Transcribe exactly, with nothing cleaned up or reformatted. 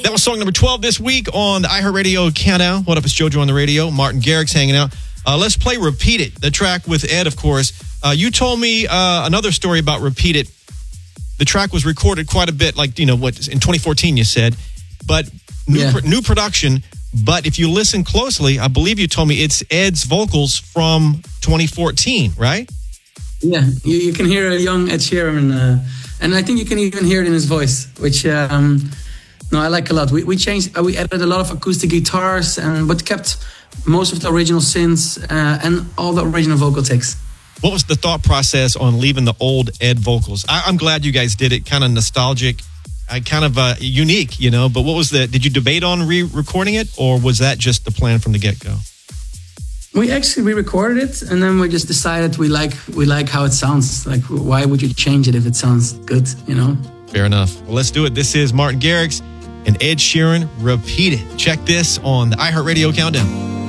That was song number twelve this week on the iHeartRadio Countdown. What up, it's JoJo on the radio. Martin Garrix hanging out. Uh, let's play Repeat It, the track with Ed, of course. Uh, you told me uh, another story about Repeat It. The track was recorded quite a bit, like, you know, what, in twenty fourteen, you said. But new, Yeah. pr- new production. But if you listen closely, I believe you told me it's Ed's vocals from twenty fourteen, right? Yeah, you, you can hear a young Ed Sheeran, uh, and I think you can even hear it in his voice, which um, no, I like a lot. We we changed, uh, we added a lot of acoustic guitars, and but kept most of the original synths uh, and all the original vocal takes. What was the thought process on leaving the old Ed vocals? I, I'm glad you guys did it, kind of nostalgic, uh, kind of uh, unique, you know. But what was the? Did you debate on re-recording it, or was that just the plan from the get-go? We actually re-recorded it, and then we just decided we like we like how it sounds. Like, why would you change it if it sounds good? You know. Fair enough. Well, let's do it. This is Martin Garrix and Ed Sheeran. Repeat It. Check this on the iHeartRadio Countdown.